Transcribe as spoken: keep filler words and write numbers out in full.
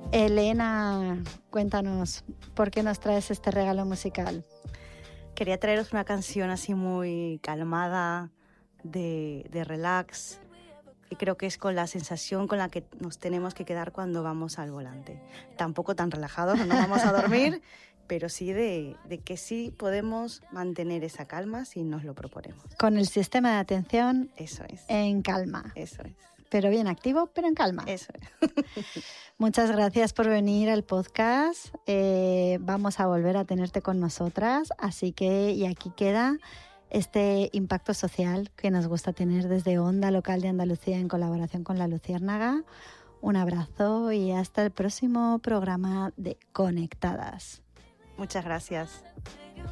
Elena, cuéntanos, ¿por qué nos traes este regalo musical? Quería traeros una canción así muy calmada, de, de relax, y creo que es con la sensación con la que nos tenemos que quedar cuando vamos al volante. Tampoco tan relajados, no nos vamos a dormir, pero sí de, de que sí podemos mantener esa calma si nos lo proponemos. Con el sistema de atención Eso es. en calma. Eso es. Pero bien activo, pero en calma. Eso es. Muchas gracias por venir al podcast. Eh, vamos a volver a tenerte con nosotras. Así que, y aquí queda este impacto social que nos gusta tener desde Onda Local de Andalucía en colaboración con La Luciérnaga. Un abrazo y hasta el próximo programa de Conectadas. Muchas gracias.